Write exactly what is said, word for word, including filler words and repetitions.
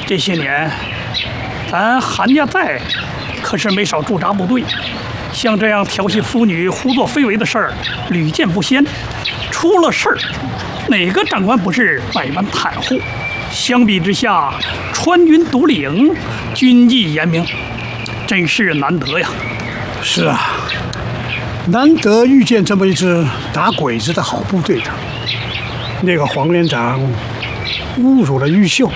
这些年，咱韩家寨可是没少驻扎部队，像这样调戏妇女、胡作非为的事儿屡见不鲜。出了事儿，哪个长官不是百般袒护？相比之下，川军独领，军纪严明，真是难得呀。 是啊，难得遇见这么一支打鬼子的好部队的。那个黄连长侮辱了玉秀，